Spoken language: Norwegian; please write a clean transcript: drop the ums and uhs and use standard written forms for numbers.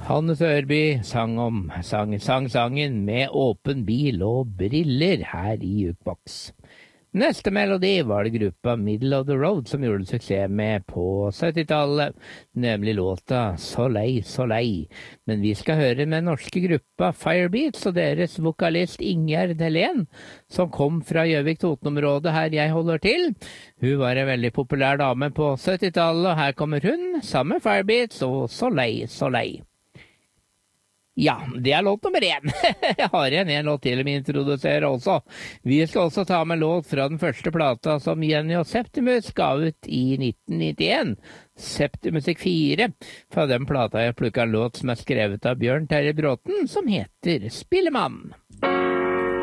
Hanne Sørby sang sangen med åpen bil og briller her i Jukebox. Neste melodi var det gruppa Middle of the Road som gjorde suksess med på 70-tallet, nemlig låta Soleil, Soleil. Men vi skal høre med norske gruppa Firebeats og deres vokalist Ingjerd Helén, som kom fra Gjøvik-Toten-området her jeg holder til. Hun var en veldig populær dame på 70-tallet, og her kommer hun, sammen med Firebeats og Soleil, Soleil. Ja, det er låt nummer 1. Jeg har igjen en låt til å introdusere også. Vi skal også ta med låt fra den første plata som Jenny og Septimus ga ut i 1991. Septimusik 4. Fra den plata jeg plukket en låt som er skrevet av Bjørn Terje Bråten, som heter Spillemann.